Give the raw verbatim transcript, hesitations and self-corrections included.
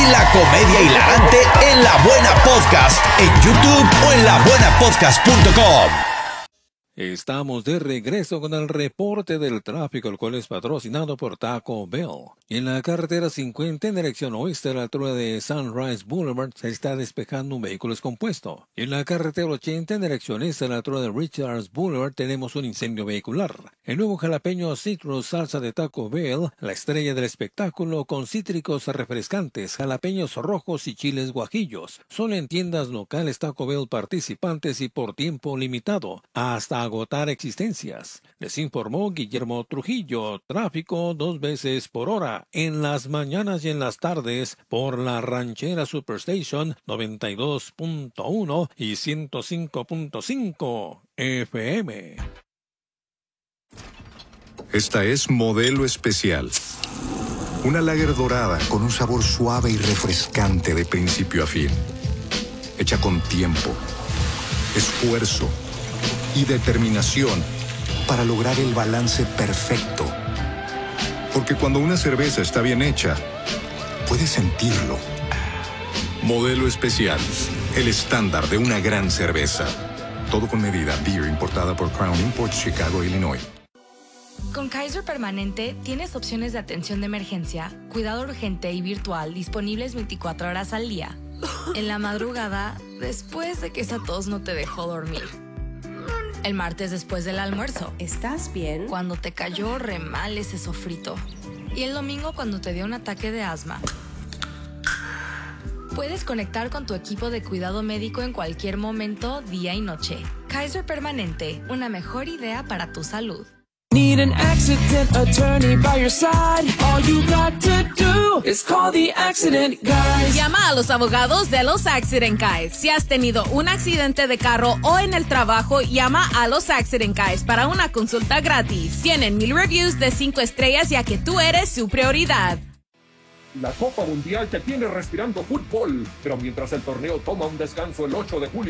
La comedia hilarante en La Buena Podcast, en YouTube o en la buena podcast punto com. Estamos de regreso con el reporte del tráfico, el cual es patrocinado por Taco Bell. En la carretera cincuenta en dirección oeste a la altura de Sunrise Boulevard se está despejando un vehículo descompuesto. En la carretera ochenta en dirección este a la altura de Richards Boulevard tenemos un incendio vehicular. El nuevo jalapeño Citrus Salsa de Taco Bell, la estrella del espectáculo con cítricos refrescantes, jalapeños rojos y chiles guajillos. Solo en tiendas locales Taco Bell participantes y por tiempo limitado, hasta agotar existencias. Les informó Guillermo Trujillo. Tráfico dos veces por hora en las mañanas y en las tardes por la Ranchera Superstation noventa y dos punto uno y ciento cinco punto cinco F M. Esta es Modelo Especial. Una lager dorada con un sabor suave y refrescante de principio a fin. Hecha con tiempo, esfuerzo y determinación para lograr el balance perfecto. Porque cuando una cerveza está bien hecha, puedes sentirlo. Modelo Especial, el estándar de una gran cerveza. Todo con medida. Beer importada por Crown Imports, Chicago, Illinois. Con Kaiser Permanente tienes opciones de atención de emergencia, cuidado urgente y virtual disponibles veinticuatro horas al día. En la madrugada, después de que esa tos no te dejó dormir. El martes después del almuerzo. ¿Estás bien? Cuando te cayó re mal ese sofrito. Y el domingo cuando te dio un ataque de asma. Puedes conectar con tu equipo de cuidado médico en cualquier momento, día y noche. Kaiser Permanente, una mejor idea para tu salud. Need an accident attorney by your side. All you got to do is call the accident guys. Llama a los abogados de los Accident Guys. Si has tenido un accidente de carro o en el trabajo, llama a los Accident Guys para una consulta gratis. Tienen mil reviews de cinco estrellas ya que tú eres su prioridad. La Copa Mundial te tiene respirando fútbol, pero mientras el torneo toma un descanso el ocho de julio,